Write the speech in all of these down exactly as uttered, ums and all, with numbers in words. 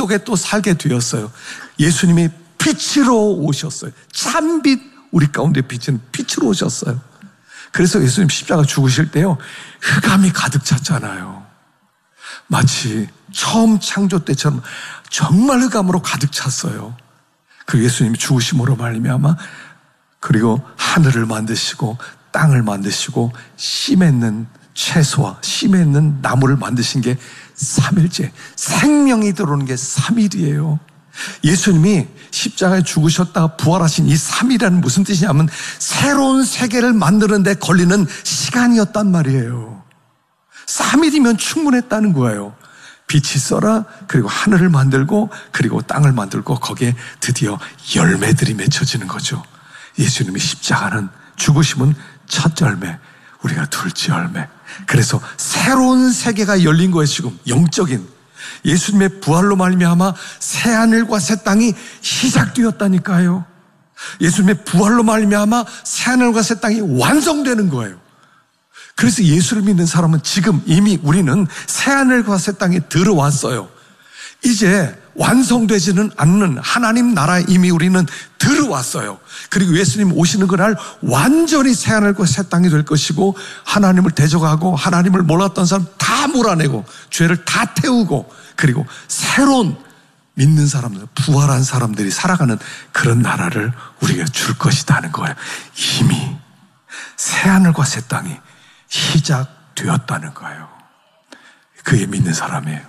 속에 또 살게 되었어요. 예수님이 빛으로 오셨어요. 참빛, 우리 가운데 빛은 빛으로 오셨어요. 그래서 예수님 십자가 죽으실 때요, 흑암이 가득 찼잖아요. 마치 처음 창조 때처럼 정말 흑암으로 가득 찼어요. 그 예수님이 죽으심으로 말미암아, 그리고 하늘을 만드시고 땅을 만드시고 씨 맺는 채소와 씨 맺는 나무를 만드신 게 삼일째, 생명이 들어오는 게 삼일이에요. 예수님이 십자가에 죽으셨다가 부활하신 이 삼일이라는 무슨 뜻이냐면 새로운 세계를 만드는 데 걸리는 시간이었단 말이에요. 삼일이면 충분했다는 거예요. 빛이 쏘라, 그리고 하늘을 만들고 그리고 땅을 만들고 거기에 드디어 열매들이 맺혀지는 거죠. 예수님의 십자가는, 죽으심은 첫 열매, 우리가 둘째 열매. 그래서 새로운 세계가 열린 거예요. 지금 영적인 예수님의 부활로 말미암아 새하늘과 새 땅이 시작되었다니까요. 예수님의 부활로 말미암아 새하늘과 새 땅이 완성되는 거예요. 그래서 예수를 믿는 사람은 지금 이미 우리는 새하늘과 새 땅에 들어왔어요. 이제 완성되지는 않는 하나님 나라에 이미 우리는 들어왔어요. 그리고 예수님 오시는 그날 완전히 새하늘과 새 땅이 될 것이고, 하나님을 대적하고 하나님을 몰랐던 사람 다 몰아내고 죄를 다 태우고, 그리고 새로운 믿는 사람들, 부활한 사람들이 살아가는 그런 나라를 우리가 줄 것이다 하는 거예요. 이미 새하늘과 새 땅이 시작되었다는 거예요. 그게 믿는 사람이에요.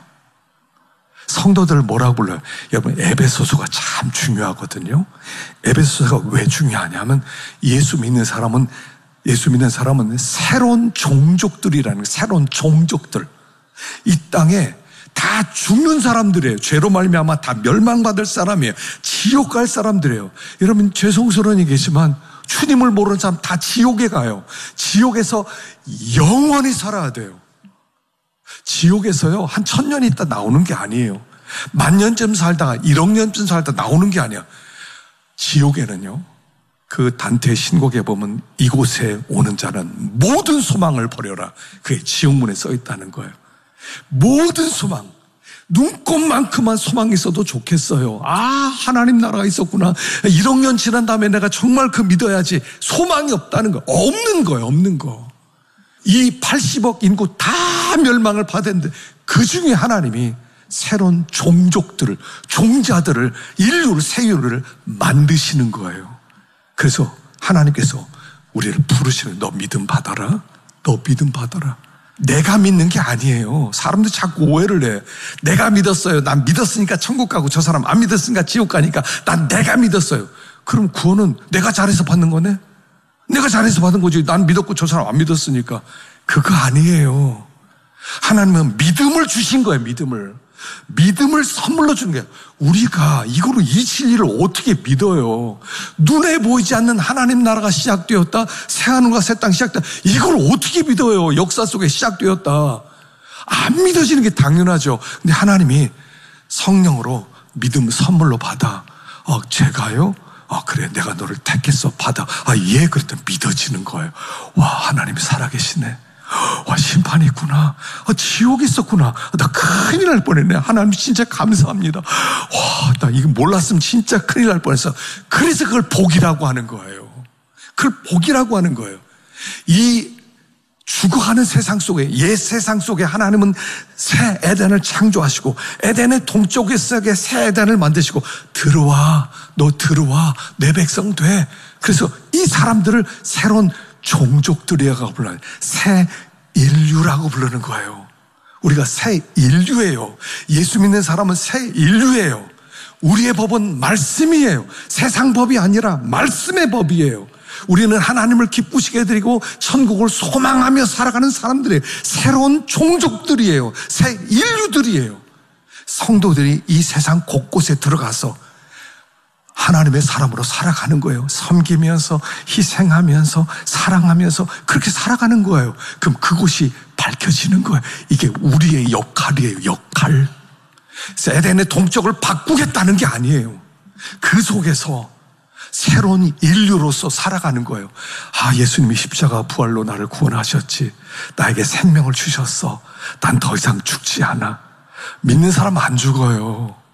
성도들을 뭐라고 불러요? 여러분, 에베소서가 참 중요하거든요. 에베소서가 왜 중요하냐면, 예수 믿는 사람은, 예수 믿는 사람은 새로운 종족들이라는 거예요. 새로운 종족들. 이 땅에 다 죽는 사람들이에요. 죄로 말미암아 다 멸망받을 사람이에요. 지옥 갈 사람들이에요. 여러분, 죄송스러운 얘기지만 주님을 모르는 사람 다 지옥에 가요. 지옥에서 영원히 살아야 돼요. 지옥에서요, 한 천년 있다 나오는 게 아니에요. 만 년쯤 살다가 일억 년쯤 살다 나오는 게 아니야. 지옥에는요, 그 단테의 신곡에 보면 이곳에 오는 자는 모든 소망을 버려라, 그게 지옥문에 써 있다는 거예요. 모든 소망, 눈꽃만큼만 소망이 있어도 좋겠어요. 아, 하나님 나라가 있었구나. 일억 년 지난 다음에 내가 정말 그 믿어야지. 소망이 없다는 거, 없는 거예요. 없는 거. 이 팔십억 인구 다 멸망을 받았는데 그 중에 하나님이 새로운 종족들을, 종자들을, 인류를, 세류를 만드시는 거예요. 그래서 하나님께서 우리를 부르시는, 너 믿음 받아라, 너 믿음 받아라. 내가 믿는 게 아니에요. 사람들 자꾸 오해를 해. 내가 믿었어요. 난 믿었으니까 천국 가고, 저 사람 안 믿었으니까 지옥 가니까 난 내가 믿었어요. 그럼 구원은 내가 잘해서 받는 거네? 내가 잘해서 받은 거지. 난 믿었고 저 사람 안 믿었으니까. 그거 아니에요. 하나님은 믿음을 주신 거예요. 믿음을. 믿음을 선물로 준 거예요. 우리가 이거로 이 진리를 어떻게 믿어요? 눈에 보이지 않는 하나님 나라가 시작되었다, 새하늘과 새 땅 시작되었다, 이걸 어떻게 믿어요? 역사 속에 시작되었다. 안 믿어지는 게 당연하죠. 근데 하나님이 성령으로 믿음 선물로 받아. 어, 제가요? 아, 그래, 내가 너를 택했어, 받아. 아, 예, 그랬더니 믿어지는 거예요. 와, 하나님이 살아계시네. 와, 심판이 있구나. 아, 지옥이 있었구나. 나 큰일 날 뻔했네. 하나님 진짜 감사합니다. 와, 나 이거 몰랐으면 진짜 큰일 날 뻔했어. 그래서 그걸 복이라고 하는 거예요. 그걸 복이라고 하는 거예요. 이 죽어가는 세상 속에, 옛 세상 속에 하나님은 새 에덴을 창조하시고 에덴의 동쪽에 새 에덴을 만드시고, 들어와, 너 들어와, 내 백성 돼. 그래서 이 사람들을 새로운 종족들이라고 불러요. 새 인류라고 부르는 거예요. 우리가 새 인류예요. 예수 믿는 사람은 새 인류예요. 우리의 법은 말씀이에요. 세상 법이 아니라 말씀의 법이에요. 우리는 하나님을 기쁘시게 해드리고 천국을 소망하며 살아가는 사람들이에요. 새로운 종족들이에요. 새 인류들이에요. 성도들이 이 세상 곳곳에 들어가서 하나님의 사람으로 살아가는 거예요. 섬기면서, 희생하면서, 사랑하면서 그렇게 살아가는 거예요. 그럼 그곳이 밝혀지는 거예요. 이게 우리의 역할이에요. 역할. 에덴의 동쪽을 바꾸겠다는 게 아니에요. 그 속에서 새로운 인류로서 살아가는 거예요. 아, 예수님이 십자가 부활로 나를 구원하셨지. 나에게 생명을 주셨어. 난 더 이상 죽지 않아. 믿는 사람 안 죽어요.